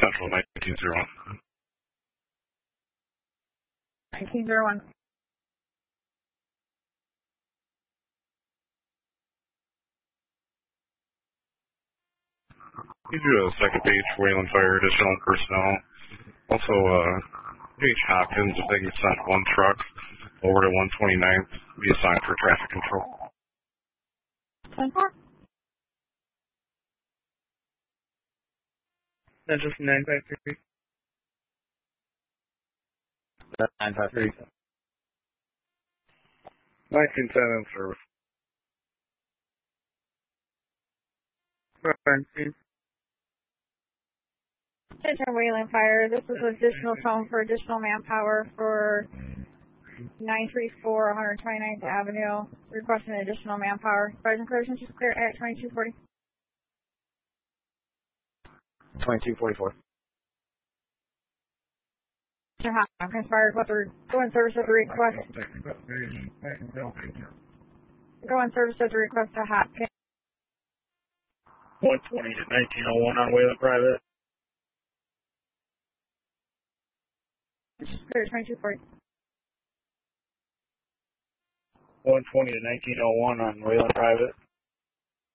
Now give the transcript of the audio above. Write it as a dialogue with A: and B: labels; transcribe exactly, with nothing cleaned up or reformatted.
A: Central nineteen zero one.
B: nineteen zero one.
A: You do a second page Wayland Fire, additional personnel. Also, uh, H. Hopkins, if they can send one truck over to one twenty-ninth, be assigned for traffic control.
B: ten four.
C: That's just nine five three.
D: That's nine five three.
A: nineteen ten in service.
C: Quarantine.
B: Attention Wayland Fire. This is additional phone for additional manpower for nine three four one twenty-ninth Avenue. Requesting additional manpower. Fires and corrections is clear at twenty-two forty.
D: twenty-two forty-four.
B: Hopkins Fire, what the go in service at the request. Go in service at the request to Hopkins.
C: one twenty to nineteen oh one on Wayland Private.
B: Clear twenty-two forty.
C: one twenty to nineteen oh one on Wayland Private.